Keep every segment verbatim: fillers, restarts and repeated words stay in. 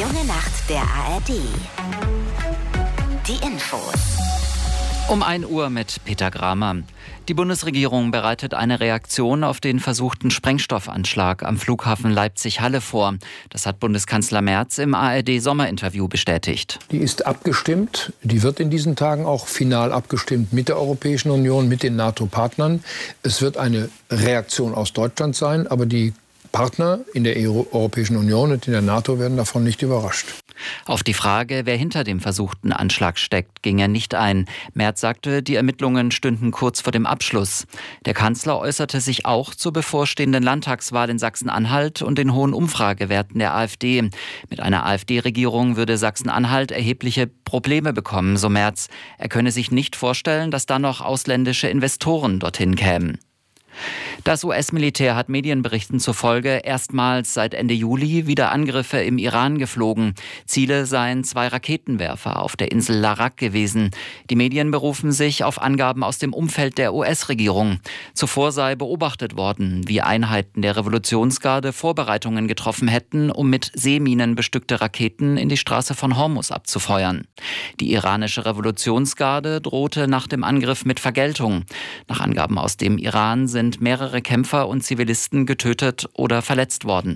junge Nacht der A R D. Die Infos. Um ein Uhr mit Peter Gramer. Die Bundesregierung bereitet eine Reaktion auf den versuchten Sprengstoffanschlag am Flughafen Leipzig-Halle vor. Das hat Bundeskanzler Merz im A R D-Sommerinterview bestätigt. Die ist abgestimmt. Die wird in diesen Tagen auch final abgestimmt mit der Europäischen Union, mit den NATO-Partnern. Es wird eine Reaktion aus Deutschland sein, aber die Partner in der Europäischen Union und in der NATO werden davon nicht überrascht. Auf die Frage, wer hinter dem versuchten Anschlag steckt, ging er nicht ein. Merz sagte, die Ermittlungen stünden kurz vor dem Abschluss. Der Kanzler äußerte sich auch zur bevorstehenden Landtagswahl in Sachsen-Anhalt und den hohen Umfragewerten der AfD. Mit einer AfD-Regierung würde Sachsen-Anhalt erhebliche Probleme bekommen, so Merz. Er könne sich nicht vorstellen, dass dann noch ausländische Investoren dorthin kämen. Das U S-Militär hat Medienberichten zufolge erstmals seit Ende Juli wieder Angriffe im Iran geflogen. Ziele seien zwei Raketenwerfer auf der Insel Larak gewesen. Die Medien berufen sich auf Angaben aus dem Umfeld der U S-Regierung. Zuvor sei beobachtet worden, wie Einheiten der Revolutionsgarde Vorbereitungen getroffen hätten, um mit Seeminen bestückte Raketen in die Straße von Hormuz abzufeuern. Die iranische Revolutionsgarde drohte nach dem Angriff mit Vergeltung. Nach Angaben aus dem Iran sind sind mehrere Kämpfer und Zivilisten getötet oder verletzt worden.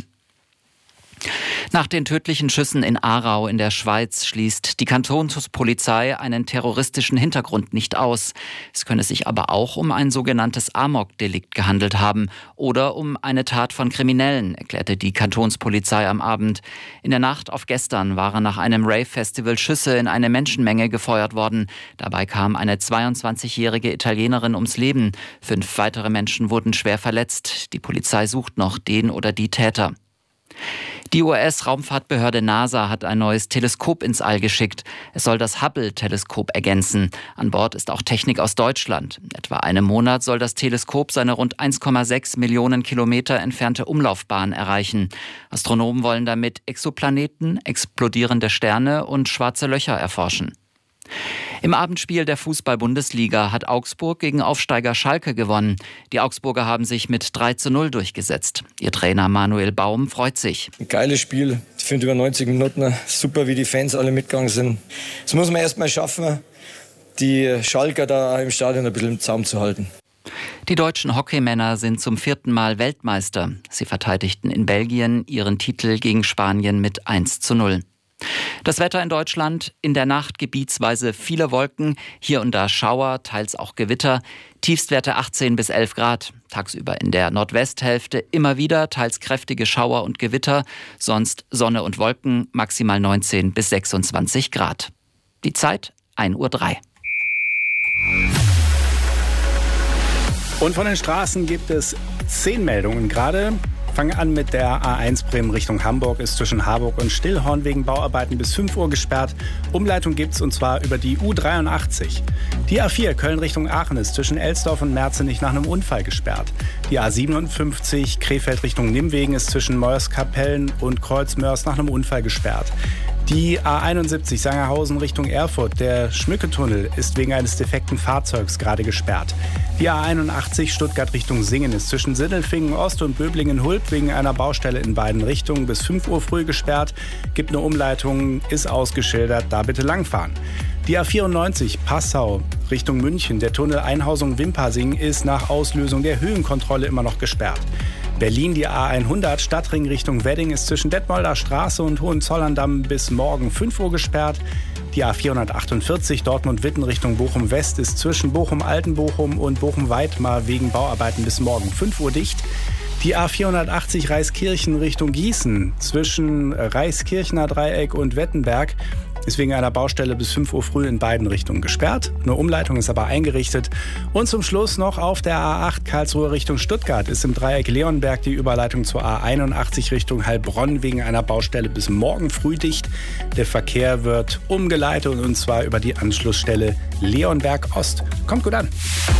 Nach den tödlichen Schüssen in Aarau in der Schweiz schließt die Kantonspolizei einen terroristischen Hintergrund nicht aus. Es könne sich aber auch um ein sogenanntes Amok-Delikt gehandelt haben oder um eine Tat von Kriminellen, erklärte die Kantonspolizei am Abend. In der Nacht auf gestern waren nach einem Rave-Festival Schüsse in eine Menschenmenge gefeuert worden. Dabei kam eine zweiundzwanzigjährige Italienerin ums Leben. Fünf weitere Menschen wurden schwer verletzt. Die Polizei sucht noch den oder die Täter. Die U S-Raumfahrtbehörde NASA hat ein neues Teleskop ins All geschickt. Es soll das Hubble-Teleskop ergänzen. An Bord ist auch Technik aus Deutschland. In etwa einem Monat soll das Teleskop seine rund eins Komma sechs Millionen Kilometer entfernte Umlaufbahn erreichen. Astronomen wollen damit Exoplaneten, explodierende Sterne und schwarze Löcher erforschen. Im Abendspiel der Fußball-Bundesliga hat Augsburg gegen Aufsteiger Schalke gewonnen. Die Augsburger haben sich mit drei zu null durchgesetzt. Ihr Trainer Manuel Baum freut sich. Ein geiles Spiel. Ich finde über neunzig Minuten super, wie die Fans alle mitgegangen sind. Das muss man erst mal schaffen, die Schalker da im Stadion ein bisschen im Zaum zu halten. Die deutschen Hockeymänner sind zum vierten Mal Weltmeister. Sie verteidigten in Belgien ihren Titel gegen Spanien mit eins zu null. Das Wetter in Deutschland: in der Nacht gebietsweise viele Wolken, hier und da Schauer, teils auch Gewitter. Tiefstwerte achtzehn bis elf Grad. Tagsüber in der Nordwesthälfte immer wieder teils kräftige Schauer und Gewitter. Sonst Sonne und Wolken, maximal neunzehn bis sechsundzwanzig Grad. Die Zeit ein Uhr drei. Und von den Straßen gibt es zehn Meldungen gerade. Fangen an mit der A eins Bremen Richtung Hamburg, ist zwischen Harburg und Stillhorn wegen Bauarbeiten bis fünf Uhr gesperrt. Umleitung gibt's und zwar über die U dreiundachtzig. Die A vier Köln Richtung Aachen ist zwischen Elsdorf und Merzenich nach einem Unfall gesperrt. Die A siebenundfünfzig Krefeld Richtung Nimwegen ist zwischen Moerskapellen und Kreuzmörs nach einem Unfall gesperrt. Die A einundsiebzig Sangerhausen Richtung Erfurt, der Schmücketunnel, ist wegen eines defekten Fahrzeugs gerade gesperrt. Die A einundachtzig Stuttgart Richtung Singen ist zwischen Sindelfingen Ost und Böblingen-Hult wegen einer Baustelle in beiden Richtungen bis fünf Uhr früh gesperrt. Gibt eine Umleitung, ist ausgeschildert, da bitte langfahren. Die A vierundneunzig Passau Richtung München, der Tunnel Einhausung-Wimpassing ist nach Auslösung der Höhenkontrolle immer noch gesperrt. Berlin, die A hundert Stadtring Richtung Wedding ist zwischen Detmolder Straße und Hohenzollern-Damm bis morgen fünf Uhr gesperrt. Die A vierhundertachtundvierzig Dortmund-Witten Richtung Bochum-West ist zwischen Bochum-Altenbochum und Bochum-Weidmar wegen Bauarbeiten bis morgen fünf Uhr dicht. Die A vierhundertachtzig Reiskirchen Richtung Gießen zwischen Reiskirchener Dreieck und Wettenberg ist wegen einer Baustelle bis fünf Uhr früh in beiden Richtungen gesperrt. Eine Umleitung ist aber eingerichtet. Und zum Schluss noch auf der A acht Karlsruhe Richtung Stuttgart ist im Dreieck Leonberg die Überleitung zur A einundachtzig Richtung Heilbronn wegen einer Baustelle bis morgen früh dicht. Der Verkehr wird umgeleitet und zwar über die Anschlussstelle Leonberg Ost. Kommt gut an.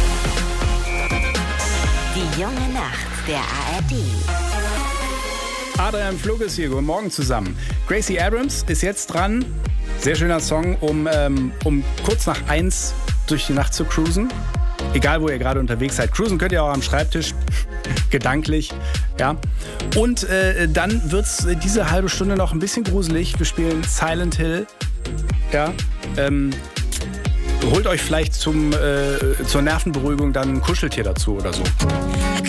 Die junge Nacht der A R D. Adrian Flug ist hier. Guten Morgen zusammen. Gracie Abrams ist jetzt dran. Sehr schöner Song, um, ähm, um kurz nach eins durch die Nacht zu cruisen. Egal, wo ihr gerade unterwegs seid. Cruisen könnt ihr auch am Schreibtisch, gedanklich. Ja. Und äh, dann wird's diese halbe Stunde noch ein bisschen gruselig. Wir spielen Silent Hill. Ja. Ähm, holt euch vielleicht zum, äh, zur Nervenberuhigung dann ein Kuscheltier dazu oder so.